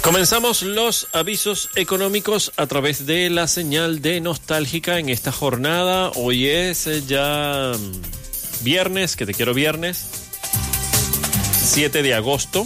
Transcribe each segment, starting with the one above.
Comenzamos los avisos económicos a través de la señal de Nostálgica en esta jornada. Hoy es ya viernes, que te quiero viernes, 7 de agosto.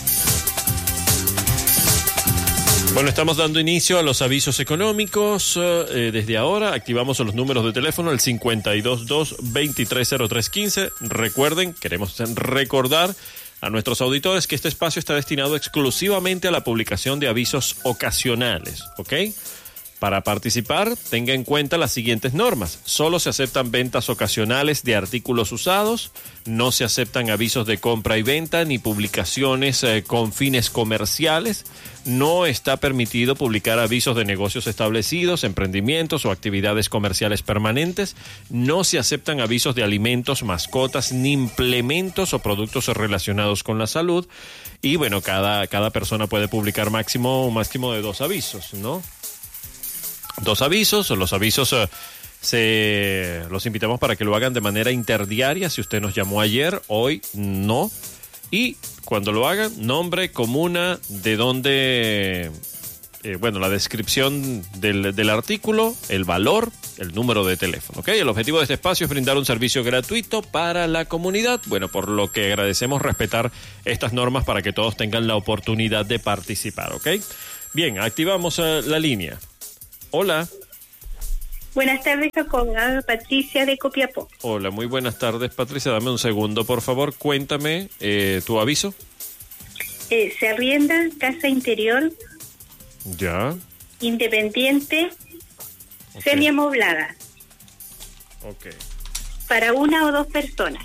Bueno, estamos dando inicio a los avisos económicos. Desde ahora activamos los números de teléfono, el 522-230315. Recuerden, queremos recordar a nuestros auditores que este espacio está destinado exclusivamente a la publicación de avisos ocasionales, ¿ok? Para participar, tenga en cuenta las siguientes normas. Solo se aceptan ventas ocasionales de artículos usados, no se aceptan avisos de compra y venta ni publicaciones con fines comerciales. No está permitido publicar avisos de negocios establecidos, emprendimientos o actividades comerciales permanentes. No se aceptan avisos de alimentos, mascotas, ni implementos o productos relacionados con la salud. Y bueno, cada persona puede publicar máximo de 2 avisos, ¿no? 2 avisos, los avisos los invitamos para que lo hagan de manera interdiaria. Si usted nos llamó ayer, hoy no. Y cuando lo hagan, nombre, comuna, de dónde, la descripción del artículo, el valor, el número de teléfono, ¿ok? El objetivo de este espacio es brindar un servicio gratuito para la comunidad, bueno, por lo que agradecemos respetar estas normas para que todos tengan la oportunidad de participar, ¿ok? Bien, activamos la línea. Hola. Buenas tardes, Jacob. Patricia de Copiapó. Hola, muy buenas tardes, Patricia. Dame un segundo, por favor. Cuéntame tu aviso. Se arrienda casa interior. Ya. Independiente. Okay. Semiamoblada. Ok. Para 1 o 2 personas.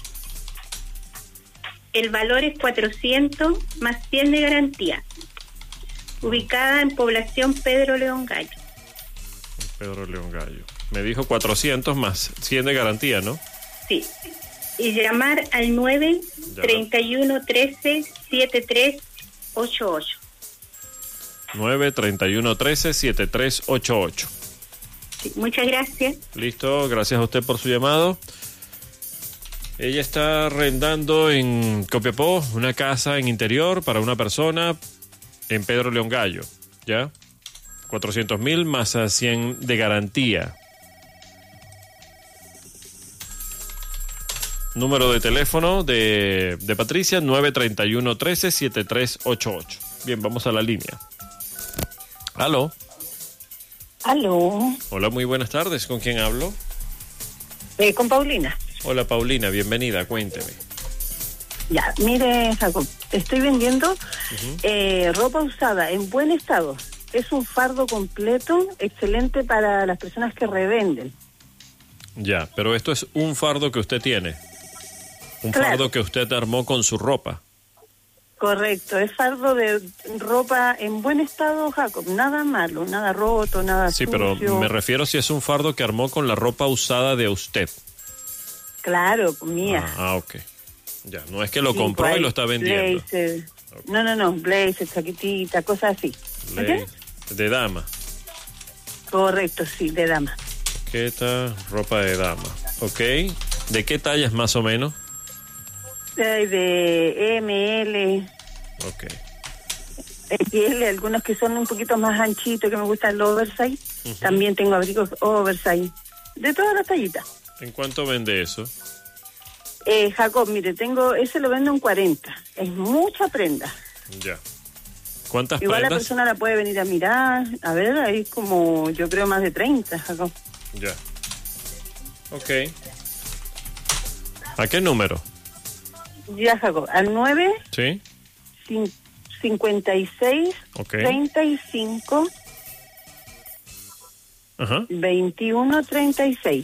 El valor es 400 más 100 de garantía. Ubicada en población Pedro León Gallo. Pedro León Gallo. Me dijo 400 más 100 de garantía, ¿no? Sí. Y llamar al 9-31-13-7388. 9-31-13-7388. Sí, muchas gracias. Listo, gracias a usted por su llamado. Ella está arrendando en Copiapó una casa en interior para una persona en Pedro León Gallo, ¿ya? 400.000 más 100 de garantía. Número de teléfono de Patricia, 931-13-7388. Bien, vamos a la línea. ¿Aló? Aló. Hola, muy buenas tardes. ¿Con quién hablo? Con Paulina. Hola, Paulina, bienvenida, cuénteme. Ya, mire, Jacob, estoy vendiendo ropa usada en buen estado. Es un fardo completo, excelente para las personas que revenden. Ya, pero esto es un fardo que usted tiene. Un claro. Fardo que usted armó con su ropa. Correcto, es fardo de ropa en buen estado, Jacob. Nada malo, nada roto, nada sí, sucio. Pero me refiero si es un fardo que armó con la ropa usada de usted. Claro, mía. Ok. Ya, no es que lo compró y lo está vendiendo. Blazer. Okay. No, blazer, chaquetita, cosas así. De dama. Correcto, sí, de dama. Chaqueta, ropa de dama. Ok. ¿De qué tallas más o menos? De ML. Ok. XL, algunos que son un poquito más anchitos, que me gustan el oversize. También tengo abrigos oversize. De todas las tallitas. ¿En cuánto vende eso? Jacob, mire, ese lo vendo en 40. Es mucha prenda. Ya. ¿Cuántas Igual prendas? La persona la puede venir a mirar. A ver, hay como, yo creo, más de 30, Jacob. Ya. Ok. ¿A qué número? Ya, Jacob, al 9. Sí. 56, okay. 35, Ajá. 21, 36.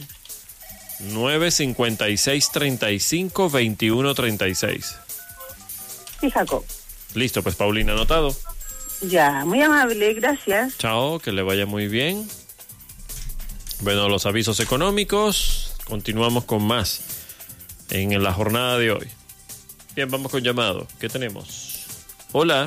956-35-21-36. Sí, Jacob. Listo, pues Paulina, anotado. Ya, muy amable, gracias. Chao, que le vaya muy bien. Bueno, los avisos económicos. Continuamos con más en la jornada de hoy. Bien, vamos con llamado. ¿Qué tenemos? Hola.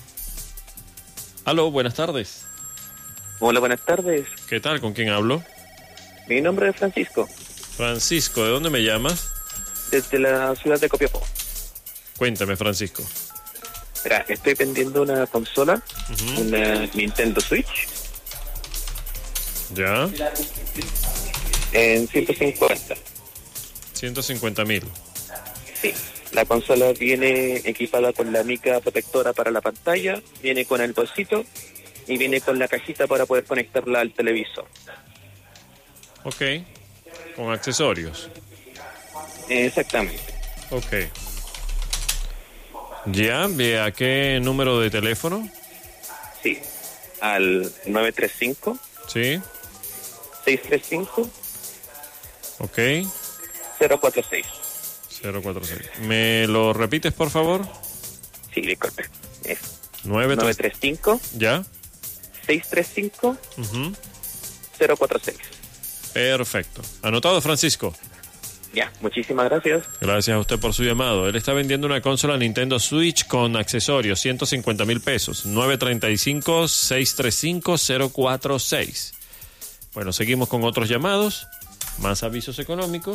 Aló, buenas tardes. Hola, buenas tardes. ¿Qué tal? ¿Con quién hablo? Mi nombre es Francisco. Francisco, ¿de dónde me llamas? Desde la ciudad de Copiapó. Cuéntame, Francisco. Mira, estoy vendiendo una consola, una Nintendo Switch, Ya. en 150. 150.000. Sí. La consola viene equipada con la mica protectora para la pantalla, viene con el bolsito y viene con la cajita para poder conectarla al televisor. Ok. Con accesorios. Exactamente. Ok. Ya, ¿a qué número de teléfono? Sí. Al 935 Sí. 635 Ok. 046. 046. ¿Me lo repites, por favor? Sí, disculpe. Es 93. 935 Ya. 635 Ujú. 046. Perfecto. Anotado, Francisco. Ya, muchísimas gracias. Gracias a usted por su llamado. Él está vendiendo una consola Nintendo Switch con accesorios, 150.000 pesos. 935-635-046. Bueno, seguimos con otros llamados. Más avisos económicos.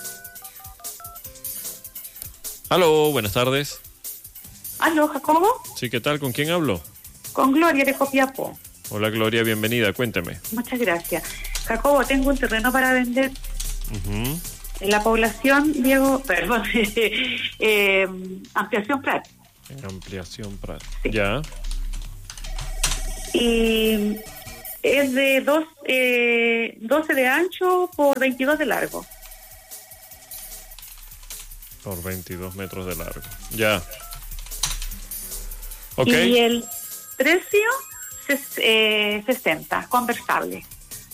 Aló, buenas tardes. Aló, Jacobo, Sí, ¿qué tal? ¿Con quién hablo? con Gloria de Copiapó. Hola, Gloria, bienvenida. Cuénteme. Muchas gracias. Jacobo, tengo un terreno para vender Ujú. en la población, Ampliación Prat. En ampliación Prat. Sí. Ya. Y es de 12 de ancho por 22 de largo. Por 22 metros de largo. Ya. Ok. Y el precio, 60, conversable.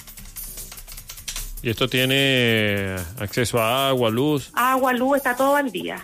¿Y esto tiene acceso a agua, luz? Agua, luz, está todo al día.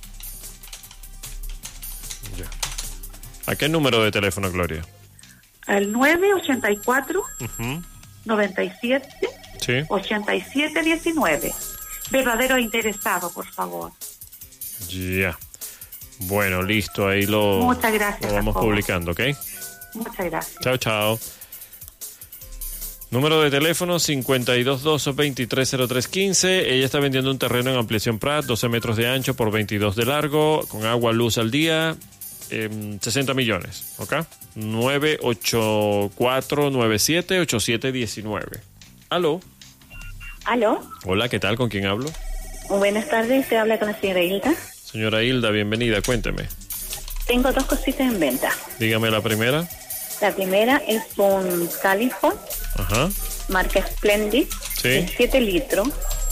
Ya. ¿A qué número de teléfono, Gloria? Al 984 Ujú. 97 Sí. 8719. Verdadero interesado, por favor. Ya. Bueno, listo. Ahí lo, Muchas gracias, lo vamos Jacobo. publicando, ¿ok? Muchas gracias. Chao, chao. Número de teléfono 5212-230315. Ella está vendiendo un terreno en ampliación Prat, 12 metros de ancho por 22 de largo, con agua, luz al día, 60 millones, ¿ok? 984-97-8719. Aló. Aló, Hola, ¿qué tal? ¿Con quién hablo? buenas tardes, se habla con la señora Hilda. Señora Hilda, bienvenida, cuénteme. Tengo dos cositas en venta. Dígame la primera. La primera es un Califón, Ajá. marca Splendid, Sí. de 7 litros.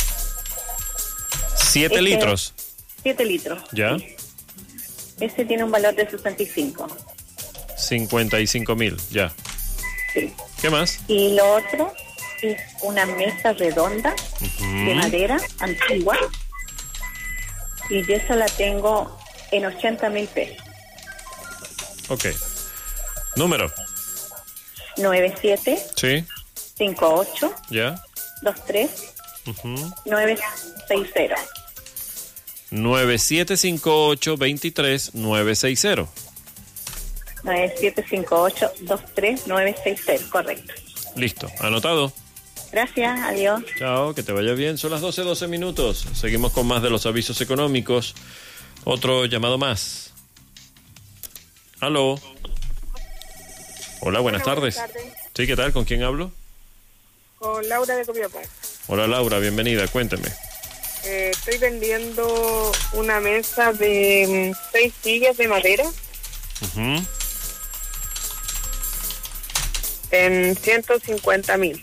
7 litros. 7 litros. Ya. Ese tiene un valor de 65. 55.000, ya. Sí. ¿Qué más? Y lo otro es una mesa redonda de madera antigua. Y yo esa la tengo en 80.000 pesos. Ok. Número. 97 Sí. 58 Ya. 23 Ujú. 960. 9758-23960. 9758 23960, correcto. Listo. Anotado. Gracias, adiós. Chao, que te vaya bien. Son las 12 minutos. Seguimos con más de los avisos económicos. Otro llamado más. Aló. Hola, buenas tardes. Sí, ¿qué tal? ¿Con quién hablo? Con Laura de Copiapó. Hola, Laura, bienvenida. Cuénteme. Estoy vendiendo una mesa de 6 sillas de madera Ujú. en 150.000.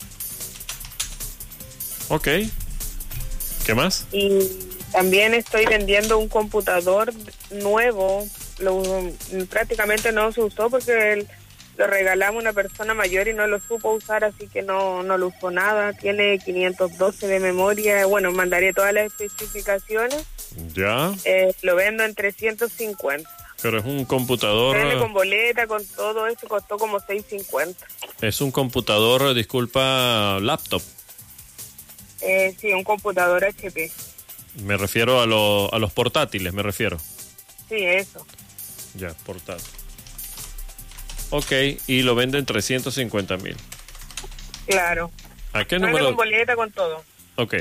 Ok. ¿Qué más? Y también estoy vendiendo un computador nuevo. Prácticamente no se usó porque lo regalamos a una persona mayor y no lo supo usar, así que no lo usó nada. Tiene 512 de memoria. Bueno, mandaré todas las especificaciones. Ya. Lo vendo en 350. Pero es un computador. Viene con boleta, con todo eso, costó como 650. Es un computador, disculpa, laptop. Sí, un computador HP. Me refiero a los portátiles, me refiero. Sí, eso. Ya, portátil. Ok, y lo venden 350.000. Claro. ¿A qué Viene número? con boleta, con todo. Ok,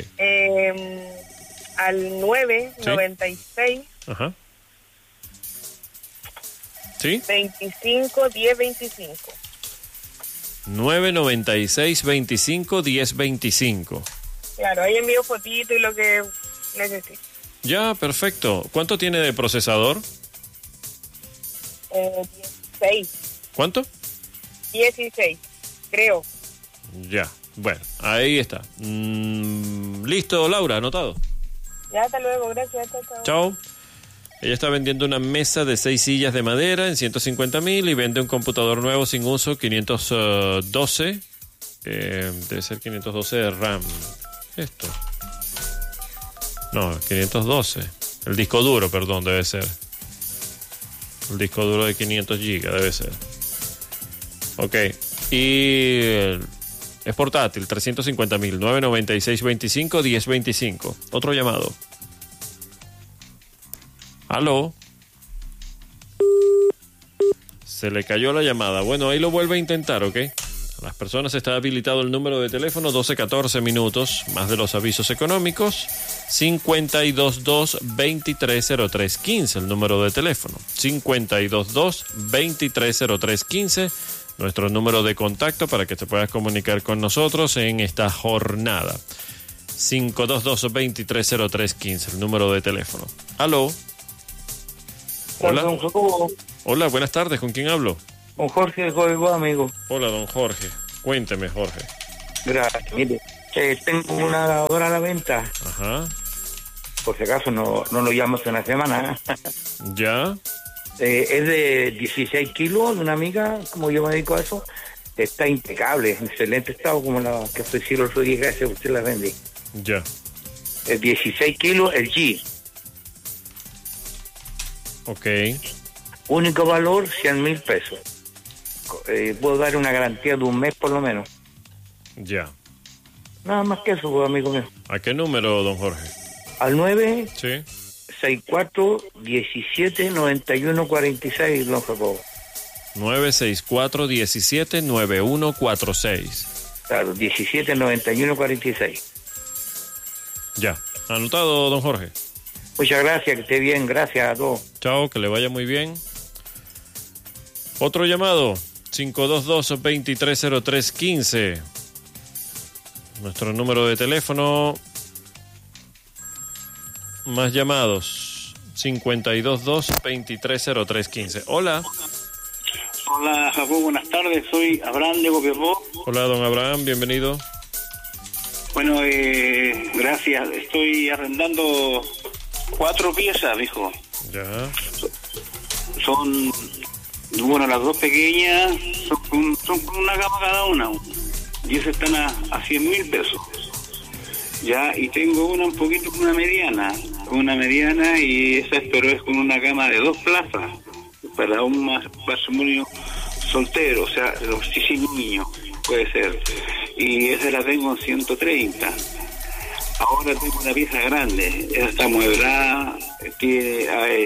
Al 996 ajá. ¿Sí? 25 10 25. 996 25 10 25. Claro, ahí envío fotito y lo que necesito. Ya, perfecto. ¿Cuánto tiene de procesador? 16. ¿Cuánto? 16, creo. Ya, bueno, ahí está. Listo, Laura, anotado. Ya, hasta luego, gracias. Chao. Chao. Ella está vendiendo una mesa de 6 sillas de madera en 150,000 y vende un computador nuevo sin uso, 512. Debe ser 512 de RAM. Esto. No, 512. El disco duro, perdón, debe ser. El disco duro de 500 gigas debe ser. Ok. Y es portátil, 350,000, 996 25 10 25. Otro llamado. ¿Aló? Se le cayó la llamada. Bueno, ahí lo vuelve a intentar, ¿ok? A las personas está habilitado el número de teléfono 12-14 minutos, más de los avisos económicos, 522-230315, el número de teléfono. 522-230315, nuestro número de contacto para que te puedas comunicar con nosotros en esta jornada. 522-230315, el número de teléfono. ¿Aló? Hola. Hola, buenas tardes. ¿Con quién hablo? Con Jorge de Coihuá, amigo. Hola, don Jorge. Cuénteme, Jorge. Gracias. Mire, tengo una lavadora a la venta. Ajá. Por si acaso no lo llamo hace una semana. ¿Ya? Es de 16 kilos, de una amiga, como yo me dedico a eso. Está impecable, en excelente estado, como la que ofrecí el otro día, gracias, usted la vende. Ya. Es 16 kilos, el G. Ok. Único valor, 100,000 pesos. Puedo dar una garantía de un mes por lo menos. Ya. Nada más que eso, amigo mío. ¿A qué número, don Jorge? Al 9 Sí. 64 17 91 46, don Jacobo. 964 17 9146. Claro, 17 91 46. Ya. Anotado, don Jorge. Muchas gracias, que esté bien, gracias a todos. Chao, que le vaya muy bien. Otro llamado, 522-230315. Nuestro número de teléfono. Más llamados, 522-230315. Hola. Hola, Jacob, buenas tardes. Soy Abraham de Copiapó. Hola, don Abraham, bienvenido. Bueno, gracias. Estoy arrendando 4 piezas, mijo. Ya. Son, bueno, las 2 pequeñas son con una cama cada una. Y esas están a 100,000 pesos. Ya, y tengo una un poquito con una mediana, y esa, pero es con una cama de 2 plazas para un matrimonio soltero, o sea, sin niños, puede ser. Y esa la tengo en 130. Ahora tengo una pieza grande, esa está amueblada, tiene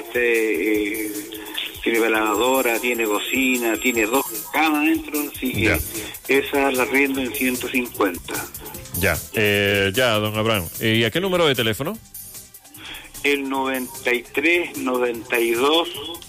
veladora, tiene cocina, tiene 2 camas dentro, así que esa la riendo en 150. Ya, ya, don Abraham. ¿Y a qué número de teléfono? El 93 92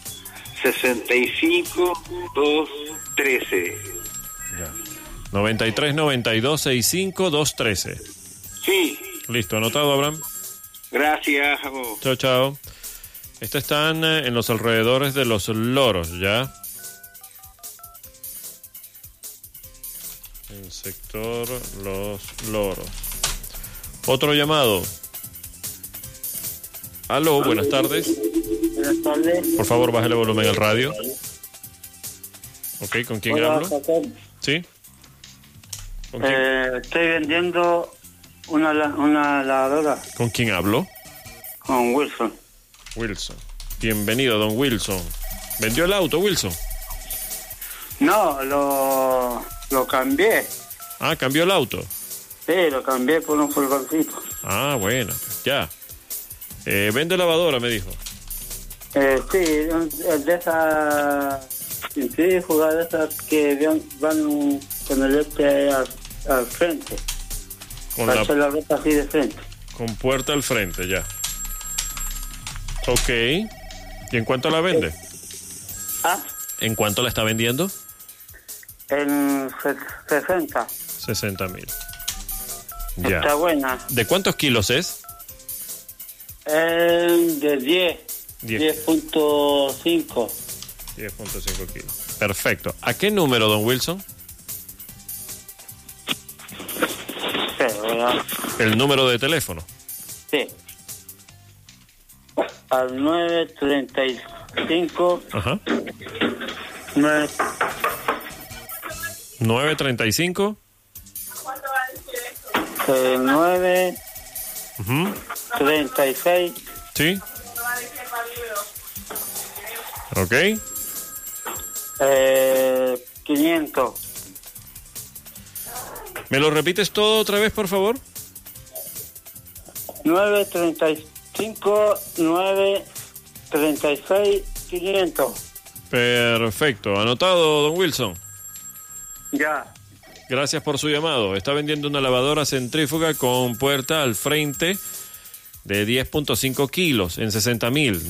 65 213. Ya. 93 92 65 213. Sí. Listo, anotado, Abraham. Gracias, Jacob. Chao, chao. Estas están en los alrededores de Los Loros, ¿ya? El sector Los Loros. Otro llamado. Aló, buenas tardes. Buenas tardes. Por favor, bájale el volumen al radio. Ok, ¿con quién hablo? Jacob. ¿Sí? ¿Con quién? Estoy vendiendo una lavadora. ¿Con quién hablo? Con Wilson. Wilson. Bienvenido, don Wilson. ¿Vendió el auto, Wilson? No, lo cambié. Ah, ¿cambió el auto? Sí, lo cambié por un furgoncito. Ah, bueno, ya. Vende lavadora, me dijo. Sí, de esas centrífugas, de esas que van con el al frente. Para hacer la ropa así de frente. Con puerta al frente, ya. Ok. ¿Y en cuánto la vende? ¿Ah? ¿En cuánto la está vendiendo? En 60. 60.000. Ya. Está buena. ¿De cuántos kilos es? De 10. 10.5. 10.5 kilos. Perfecto. ¿A qué número, don Wilson? El número de teléfono. Sí. Al 935. Ajá. 935. 9. Ujú. 36. Sí. Ok. 500. ¿Me lo repites todo otra vez, por favor? 935, 936, 500. Perfecto. Anotado, don Wilson. Ya. Gracias por su llamado. Está vendiendo una lavadora centrífuga con puerta al frente de 10.5 kilos en 60.000.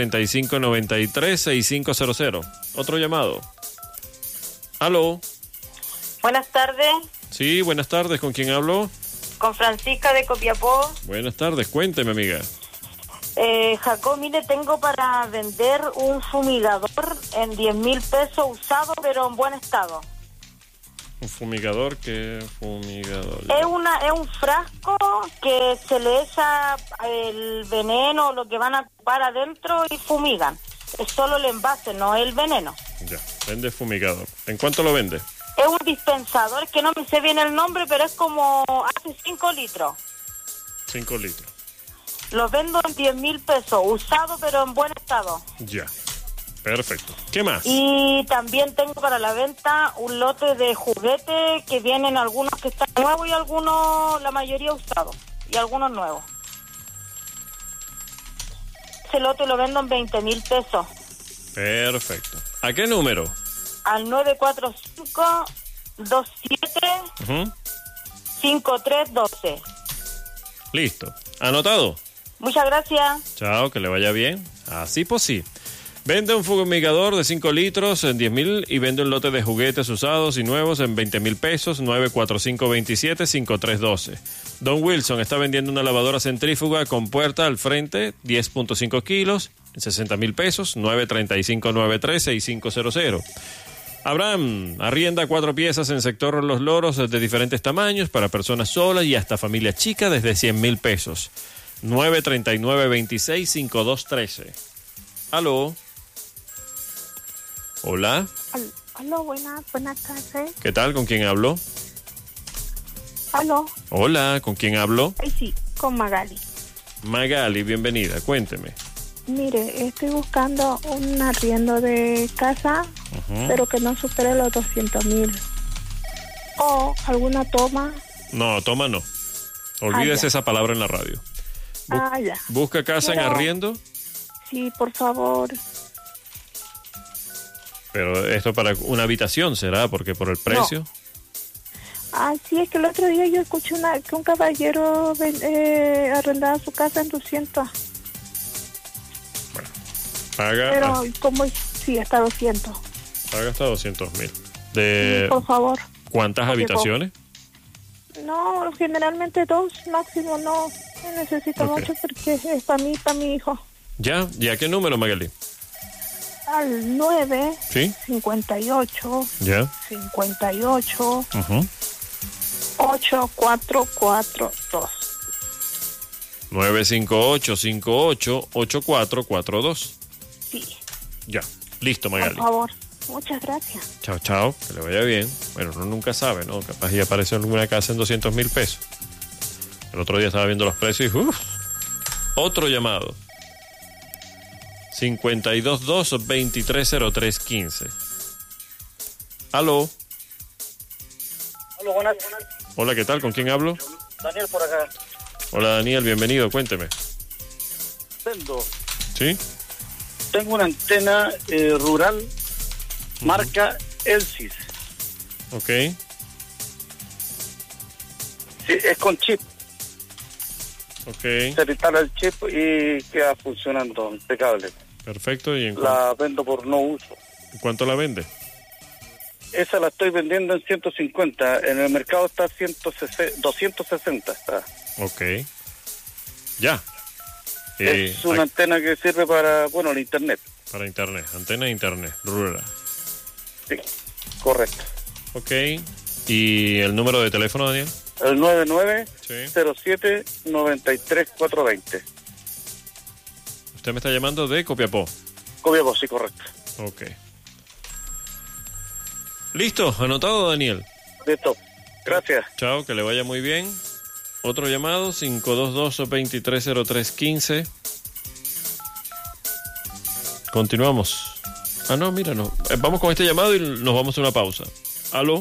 935-93-6500. Otro llamado. ¿Aló? Buenas tardes, Sí, buenas tardes. ¿Con quién hablo? con Francisca de Copiapó. Buenas tardes. Cuénteme, amiga. Jacob, mire, tengo para vender un fumigador en 10.000 pesos usado, pero en buen estado. Un fumigador, ¿qué fumigador? Es un frasco que se le echa el veneno, lo que van a ocupar adentro y fumigan. Es solo el envase, no el veneno. Ya, vende fumigador. ¿En cuánto lo vende? Es un dispensador que no me sé bien el nombre, pero es como hace 5 litros. 5 litros. Lo vendo en 10.000 pesos, usado pero en buen estado. Ya, perfecto. ¿Qué más? Y también tengo para la venta un lote de juguetes que vienen algunos que están nuevos y algunos, la mayoría usados, y algunos nuevos. Ese lote lo vendo en 20.000 pesos. Perfecto. ¿A qué número? Al 945-27-5312. Listo. ¿Anotado? Muchas gracias. Chao, que le vaya bien. Así pues sí. Vende un fumigador de 5 litros en 10.000 y vende un lote de juguetes usados y nuevos en 20.000 pesos. 945-27-5312. Don Wilson está vendiendo una lavadora centrífuga con puerta al frente, 10.5 kilos, en 60.000 pesos. 935-93-6500. Abraham arrienda 4 piezas en sector Los Loros de diferentes tamaños para personas solas y hasta familia chica desde 100.000 pesos. 939-26-5213. ¿Aló? Hola. Aló, buenas tardes. ¿Qué tal? ¿Con quién hablo? Aló. Hola, ¿con quién hablo? Ay, sí, con Magali. Magali, bienvenida. Cuénteme. Mire, estoy buscando un arriendo de casa, pero que no supere los 200.000. O alguna toma. No, toma no. Olvídese ya. esa palabra en la radio. Ya. ¿Busca casa en arriendo? Sí, por favor. Pero esto para una habitación, ¿será? Porque por el precio. No. Sí, es que el otro día yo escuché que un caballero arrendaba su casa en 200. Paga. Pero, ¿cómo? Sí, hasta 200. Paga hasta 200.000. De. Sí, por favor. ¿Cuántas habitaciones? No, generalmente 2 máximo, no necesito mucho porque es para mí y para mi hijo. ¿Ya? ¿Y a qué número, Magali? Al 9, ¿Sí? 58, ¿Ya? 58, Uh-huh. 8442. 958-58-8442. Sí, Ya. Listo, Magali. por favor. Muchas gracias. Chao, chao. Que le vaya bien. Bueno, uno nunca sabe, ¿no? Capaz ya apareció en alguna casa en 200.000 pesos. El otro día estaba viendo los precios y ¡uf! Otro llamado. 522-230315. ¿Aló? Hola, buenas. Hola, ¿qué tal? ¿Con quién hablo? Daniel por acá. Hola, Daniel. Bienvenido. Cuénteme. ¿Sí? Tengo una antena rural marca Elsis. Ok. Sí, es con chip. Ok. Se le instala el chip y queda funcionando impecable. Perfecto. ¿Y en La vendo por no uso. ¿Cuánto la vende? Esa la estoy vendiendo en 150. En el mercado está 260. Está. Ok. Ya. Es una antena que sirve para, el internet. Para internet, antena de internet, rural. Sí, correcto. Ok. ¿Y el número de teléfono, Daniel? El 9907-93-420. Usted me está llamando de Copiapó. Copiapó, sí, correcto. Ok. Listo, anotado, Daniel. Listo, gracias. Chao, que le vaya muy bien. Otro llamado, 522-230315. Continuamos. Ah, no, mira, no. Vamos con este llamado y nos vamos a una pausa. ¿Aló?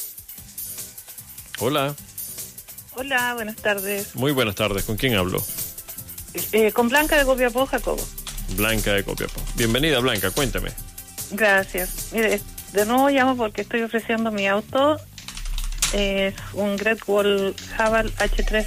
Hola. Hola, buenas tardes. Muy buenas tardes. ¿Con quién hablo? Con Blanca de Copiapó, Jacobo. Blanca de Copiapó. Bienvenida, Blanca, cuéntame. Gracias. Mire, de nuevo llamo porque estoy ofreciendo mi auto. Es un Great Wall Haval H3.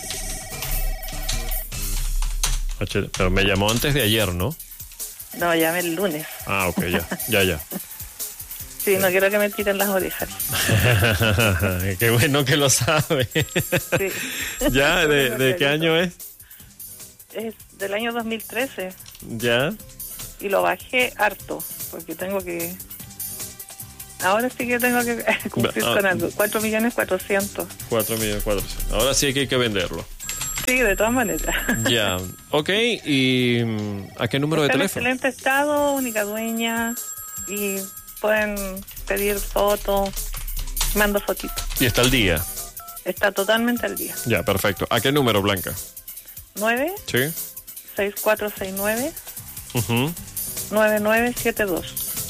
Pero me llamó antes de ayer, ¿no? No, llamé el lunes. Ah, ok, ya. Sí, no quiero que me tiren las orejas. Qué bueno que lo sabe. Sí. ¿Ya? ¿De qué año es? Es del año 2013. ¿Ya? Y lo bajé harto, porque tengo que... Ahora sí que tengo que cumplir con algo. 4.400.000. 4.400.000. Ahora sí que hay que venderlo. Sí, de todas maneras. Ya. Ok, ¿y a qué número Está de teléfono? en excelente estado, única dueña, y pueden pedir fotos, mando fotitos. ¿Y está al día? Está totalmente al día. Ya, perfecto. ¿A qué número, Blanca? 9 Sí. 6469 Uh-huh. 9972.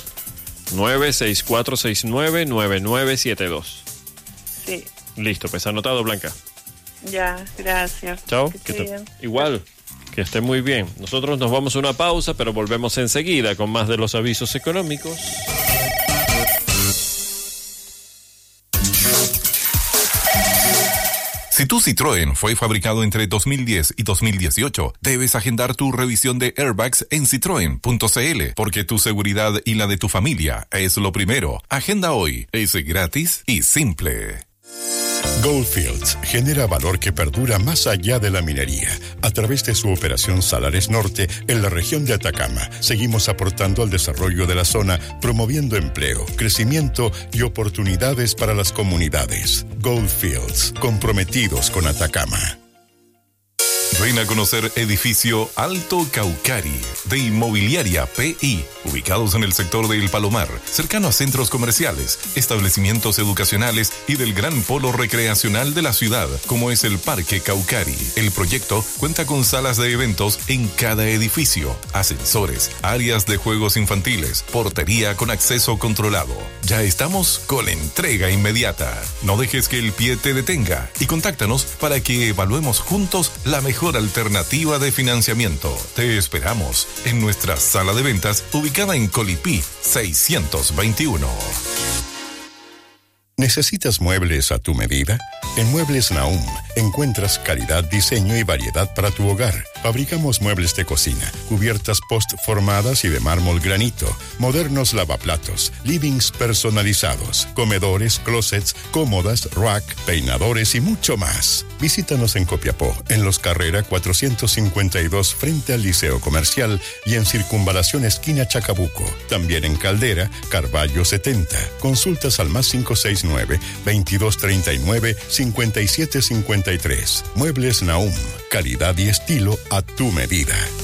96469-9972. Sí. Listo, pues anotado, Blanca. Ya, gracias. Chao. Que esté bien. Igual, que esté muy bien. Nosotros nos vamos a una pausa, pero volvemos enseguida con más de los avisos económicos. Si tu Citroën fue fabricado entre 2010 y 2018, debes agendar tu revisión de airbags en citroen.cl, porque tu seguridad y la de tu familia es lo primero. Agenda hoy. Es gratis y simple. Goldfields genera valor que perdura más allá de la minería. A través de su operación Salares Norte en la región de Atacama, seguimos aportando al desarrollo de la zona, promoviendo empleo, crecimiento y oportunidades para las comunidades. Goldfields, comprometidos con Atacama. Ven a conocer edificio Alto Caucari de Inmobiliaria PI, ubicados en el sector de El Palomar, cercano a centros comerciales, establecimientos educacionales y del gran polo recreacional de la ciudad, como es el Parque Caucari. El proyecto cuenta con salas de eventos en cada edificio, ascensores, áreas de juegos infantiles, portería con acceso controlado. Ya estamos con la entrega inmediata. No dejes que el pie te detenga y contáctanos para que evaluemos juntos la mejor alternativa de financiamiento. Te esperamos en nuestra sala de ventas ubicada en Colipí 621. ¿Necesitas muebles a tu medida? En Muebles Nahum encuentras calidad, diseño y variedad para tu hogar. Fabricamos muebles de cocina, cubiertas post-formadas y de mármol granito, modernos lavaplatos, livings personalizados, comedores, closets, cómodas, rack, peinadores y mucho más. Visítanos en Copiapó, en Los Carrera 452 frente al Liceo Comercial y en Circunvalación esquina Chacabuco. También en Caldera, Carballo 70. Consultas al más 569-2239-5753. Muebles Nahum, calidad y estilo a tu medida.